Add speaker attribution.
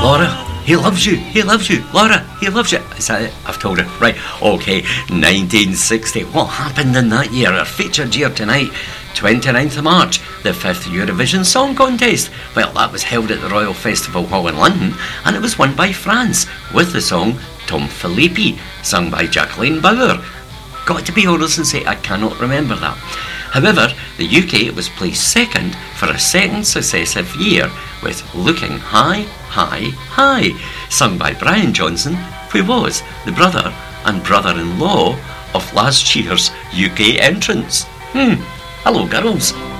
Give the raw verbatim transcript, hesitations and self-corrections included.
Speaker 1: Laura, he loves you, he loves you. Laura, he loves you. Is that it? I've told her. Right, okay. nineteen sixty. What happened in that year? Our featured year tonight. twenty-ninth of March, the fifth Eurovision Song Contest. Well, that was held at the Royal Festival Hall in London, and it was won by France, with the song Tom Philippi, sung by Jacqueline Bauer. Got to be honest and say I cannot remember that. However, the U K was placed second for a second successive year with Looking High, High, High, sung by Brian Johnson, who was the brother and brother-in-law of last year's U K entrants. Hmm, hello girls.